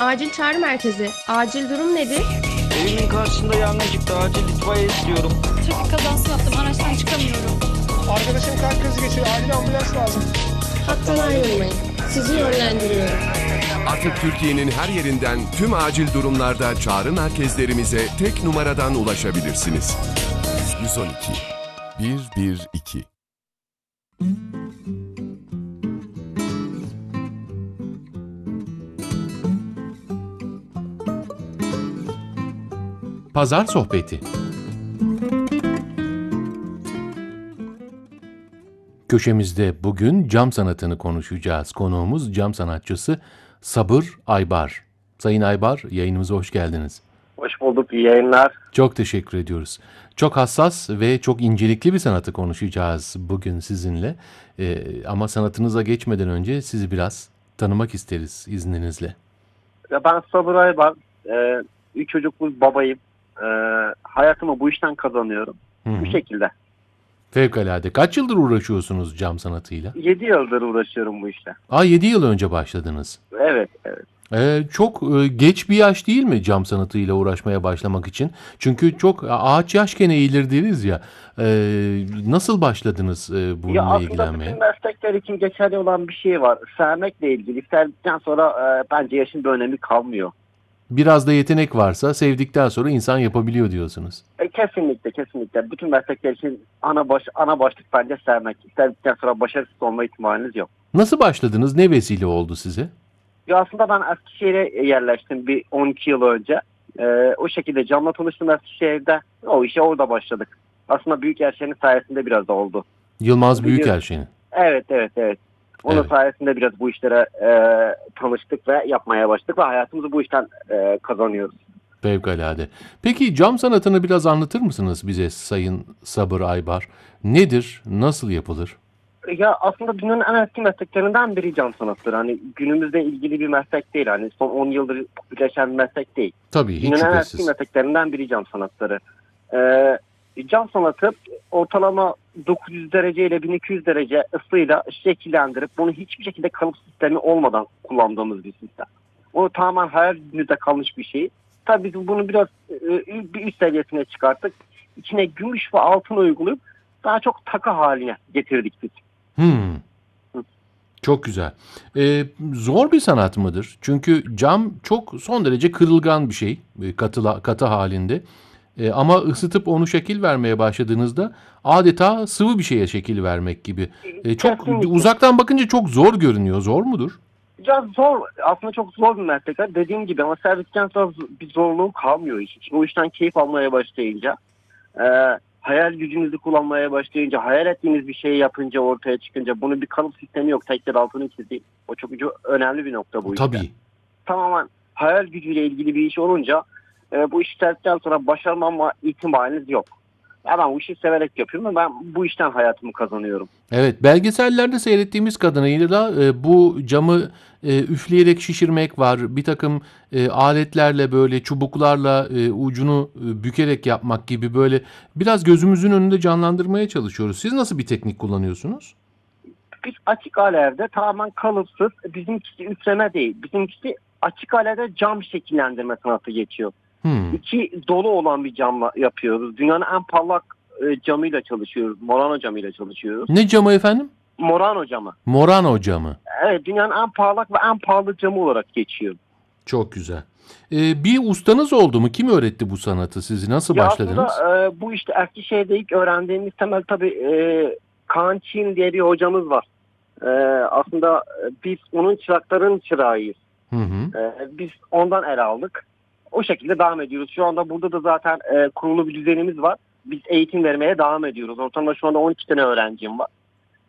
Acil çağrı merkezi. Acil durum nedir? Evimin karşısında yangın çıktı. Acil itfaiye istiyorum. Trafik kazası yaptım. Araçtan çıkamıyorum. Arkadaşım kalp krizi geçiriyor. Acil ambulans lazım. Hattan ayrılmayın. Sizi yönlendiriyorum. Artık Türkiye'nin her yerinden tüm acil durumlarda çağrı merkezlerimize tek numaradan ulaşabilirsiniz. 112 112. Pazar Sohbeti. Köşemizde bugün cam sanatını konuşacağız. Konuğumuz cam sanatçısı Sabır Aybar. Sayın Aybar, yayınımıza hoş geldiniz. Hoş bulduk, iyi yayınlar. Çok teşekkür ediyoruz. Çok hassas ve çok incelikli bir sanatı konuşacağız bugün sizinle. Ama sanatınıza geçmeden önce sizi biraz tanımak isteriz izninizle. Ben Sabır Aybar, 3 çocuklu babayım. Hayatımı bu işten kazanıyorum. Bu şekilde. Fevkalade. Kaç yıldır uğraşıyorsunuz cam sanatıyla? 7 yıldır uğraşıyorum bu işle. 7 yıl önce başladınız. Evet. Çok geç bir yaş değil mi cam sanatıyla uğraşmaya başlamak için? Çünkü çok ağaç yaşken eğilir deriz ya. Nasıl başladınız bununla Aslında ilgilenmeye? bütün meslekler için geçerli olan bir şey var. Sevmekle ilgili. Sevdikten sonra bence yaşın bir önemi kalmıyor. Biraz da yetenek varsa sevdikten sonra insan yapabiliyor diyorsunuz. Kesinlikle. Bütün meslekler için ana başlık bence sevmek. Sevdikten sonra başarısız olma ihtimaliniz yok. Nasıl başladınız? Ne vesile oldu size? Aslında ben Eskişehir'e yerleştim bir 12 yıl önce. O şekilde camla tanıştım Eskişehir'de. O işe orada başladık. Aslında Büyükelçinin sayesinde biraz da oldu. Yılmaz Büyükelçinin. Evet. Onun sayesinde biraz bu işlere tanıştık ve yapmaya başladık ve hayatımızı bu işten kazanıyoruz. Fevkalade. Peki cam sanatını biraz anlatır mısınız bize Sayın Sabır Aybar? Nedir? Nasıl yapılır? Aslında dünyanın en eski mesleklerinden biri cam sanattır. Hani günümüzde ilgili bir meslek değil. Hani son 10 yıldır birleşen bir meslek değil. Tabii, hiç dünyanın en eski şüphesiz. mesleklerinden biri cam sanatları. Cam sanatı ortalama 900 derece ile 1200 derece ısıyla şekillendirip bunu hiçbir şekilde kalıp sistemi olmadan kullandığımız bir sistem. O tamamen hayal gücümüzde kalmış bir şey. Tabii biz bunu biraz bir üst seviyesine çıkarttık. İçine gümüş ve altın uygulayıp daha çok takı haline getirdik biz. Çok güzel. Zor bir sanat mıdır? Çünkü cam çok son derece kırılgan bir şey, katı halinde. Ama ısıtıp onu şekil vermeye başladığınızda adeta sıvı bir şeye şekil vermek gibi. Çok Kesinlikle. uzaktan bakınca çok zor görünüyor. Zor mudur? Biraz zor. Aslında çok zor bir meslek. Dediğim gibi ama sevdikten sonra bir zorluğu kalmıyor iş için. O işten keyif almaya başlayınca, hayal gücünüzü kullanmaya başlayınca, hayal ettiğiniz bir şeyi yapınca, ortaya çıkınca, bunun bir kalıp sistemi yok. Tekrar altını çizeyim. O çok önemli bir nokta bu işte. Tabii. Tamamen hayal gücüyle ilgili bir iş olunca bu işi sevdikten sonra başarmama ihtimaliniz yok. Ben bu işi severek yapıyorum ve ben bu işten hayatımı kazanıyorum. Evet, belgesellerde seyrettiğimiz kadarıyla bu camı üfleyerek şişirmek var. Bir takım aletlerle böyle çubuklarla ucunu bükerek yapmak gibi böyle biraz gözümüzün önünde canlandırmaya çalışıyoruz. Siz nasıl bir teknik kullanıyorsunuz? Biz açık alevde tamamen kalıpsız, bizimkisi üfleme değil. Bizimkisi açık alevde cam şekillendirme sanatı geçiyor. İçi dolu olan bir camla yapıyoruz. Dünyanın en parlak camıyla çalışıyoruz. Murano camıyla çalışıyoruz. Ne camı efendim? Murano camı. Murano camı. Evet, dünyanın en parlak ve en pahalı camı olarak geçiyor. Çok güzel. Bir ustanız oldu mu? Kim öğretti bu sanatı? Siz nasıl başladınız? Aslında bu işte Eskişehir'de ilk öğrendiğimiz temel tabii Kaan Çin diye bir hocamız var. Aslında biz onun çırakların çırağıyız. Biz ondan el aldık. O şekilde devam ediyoruz. Şu anda burada da zaten kurulu bir düzenimiz var. Biz eğitim vermeye devam ediyoruz. Ortamda şu anda 12 tane öğrencim var.